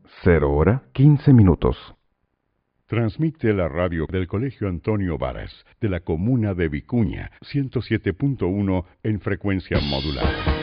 0:15. Transmite la radio del Colegio Antonio Varas, de la comuna de Vicuña, 107.1 en frecuencia modulada.